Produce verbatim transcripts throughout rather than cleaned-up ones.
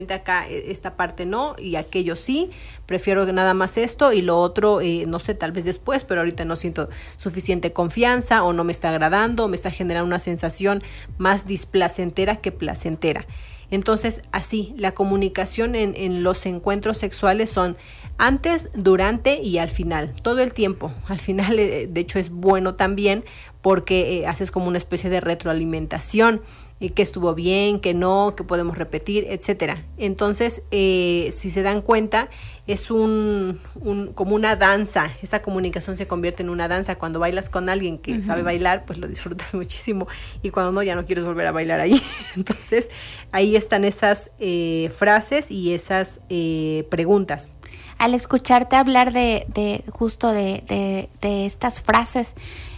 acá esta parte no y aquello sí, prefiero nada más esto y lo otro, eh, no sé, tal vez después, pero ahorita no siento suficiente confianza o no me está agradando, o me está generando una sensación más displacentera que placentera. Entonces, así, la comunicación en, en los encuentros sexuales son antes, durante y al final, todo el tiempo. Al final, eh, de hecho, es bueno también porque eh, haces como una especie de retroalimentación, eh, que estuvo bien, que no, que podemos repetir, etcétera. Entonces, eh, si se dan cuenta, es un, un como una danza. Esa comunicación se convierte en una danza. Cuando bailas con alguien que uh-huh. sabe bailar, pues lo disfrutas muchísimo, y cuando no, ya no quieres volver a bailar ahí. Entonces, ahí están esas eh, frases y esas eh, preguntas. Al escucharte hablar de, de justo de, de, de estas frases,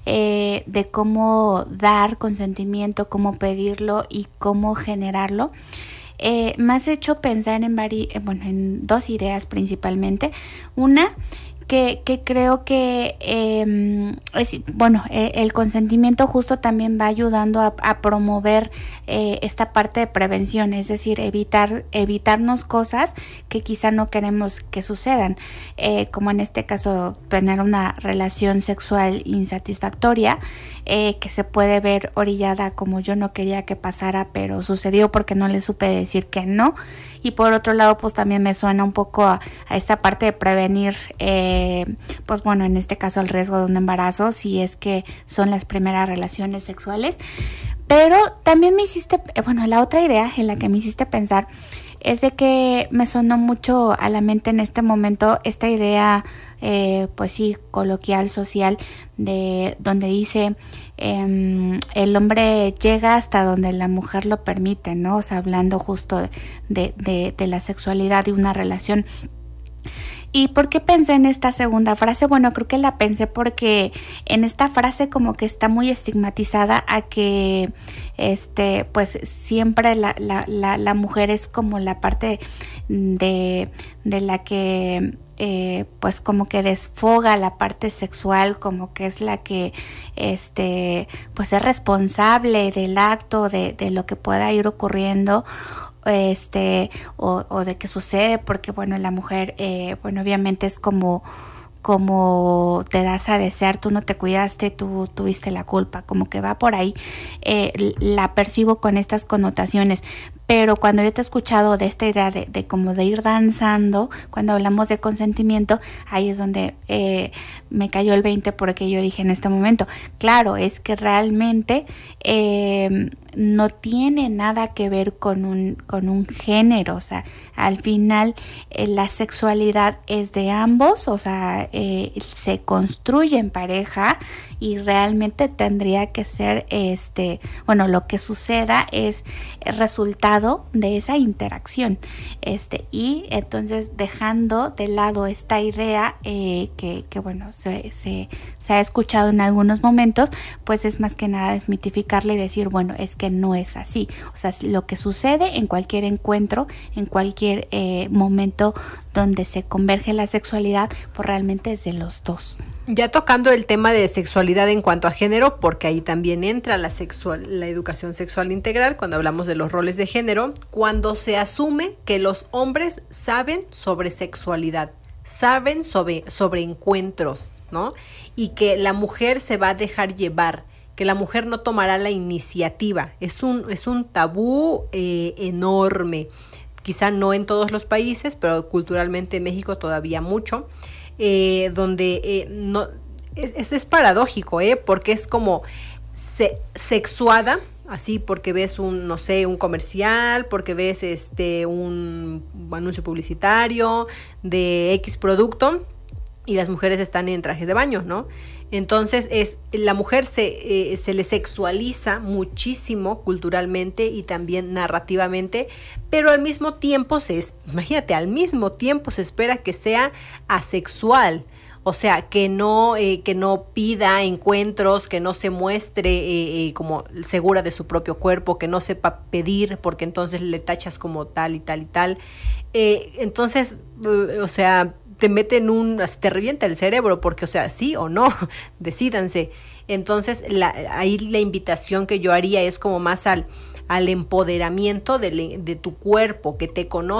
eh, de cómo dar consentimiento, cómo pedirlo y cómo generarlo, eh, me has hecho pensar en, vari, bueno, en dos ideas principalmente. Una, que, que creo que eh, es, bueno, eh, el consentimiento justo también va ayudando a, a promover eh, esta parte de prevención, es decir, evitar evitarnos cosas que quizá no queremos que sucedan, eh, como en este caso tener una relación sexual insatisfactoria, eh, que se puede ver orillada como yo no quería que pasara, pero sucedió porque no le supe decir que no. Y por otro lado, pues también me suena un poco a, a esta parte de prevenir, eh, pues bueno, en este caso el riesgo de un embarazo, si es que son las primeras relaciones sexuales. Pero también me hiciste, bueno, la otra idea en la que me hiciste pensar es de que me sonó mucho a la mente en este momento esta idea, eh, pues sí, coloquial, social, de donde dice eh, el hombre llega hasta donde la mujer lo permite, ¿no? O sea, hablando justo de, de, de la sexualidad y una relación. ¿Y por qué pensé en esta segunda frase? Bueno, creo que la pensé porque en esta frase como que está muy estigmatizada a que este pues siempre la, la, la, la mujer es como la parte de, de la que eh, pues como que desfoga la parte sexual, como que es la que este pues es responsable del acto, de, de lo que pueda ir ocurriendo, este o, o de que sucede, porque bueno, la mujer eh, bueno, obviamente es como como te das a desear, tú no te cuidaste, tú tuviste la culpa, como que va por ahí, eh, la percibo con estas connotaciones. Pero cuando yo te he escuchado de esta idea de, de como de ir danzando, cuando hablamos de consentimiento, ahí es donde eh, me cayó el veinte, porque yo dije en este momento, claro, es que realmente eh, no tiene nada que ver con un, con un género, o sea, al final eh, la sexualidad es de ambos, o sea, eh, se construye en pareja y realmente tendría que ser, este, bueno, lo que suceda es el resultado de esa interacción, este, y entonces dejando de lado esta idea eh, que, que bueno, se, se, se ha escuchado en algunos momentos, pues es más que nada desmitificarla y decir, bueno, es que no es así, o sea, lo que sucede en cualquier encuentro, en cualquier eh, momento donde se converge la sexualidad, pues realmente es de los dos. Ya tocando el tema de sexualidad en cuanto a género, porque ahí también entra la sexual, la educación sexual integral, cuando hablamos de los roles de género, cuando se asume que los hombres saben sobre sexualidad, saben sobre, sobre encuentros, ¿no? Y que la mujer se va a dejar llevar, que la mujer no tomará la iniciativa. Es un, es un tabú eh, enorme, quizá no en todos los países, pero culturalmente en México todavía mucho. Eh, donde eh, no es, eso es paradójico, eh, porque es como se, sexuada, así porque ves un, no sé, un comercial, porque ves este un anuncio publicitario de X producto y las mujeres están en traje de baño, ¿no? Entonces es la mujer se, eh, se le sexualiza muchísimo culturalmente y también narrativamente, pero al mismo tiempo se es, imagínate, al mismo tiempo se espera que sea asexual, o sea, que no eh, que no pida encuentros, que no se muestre eh, eh, como segura de su propio cuerpo, que no sepa pedir, porque entonces le tachas como tal y tal y tal. Eh, entonces, eh, o sea, te meten un, te revienta el cerebro, porque, o sea, sí o no, decídanse. Entonces, la, ahí la invitación que yo haría es como más al, al empoderamiento de, de tu cuerpo, que te conozcas,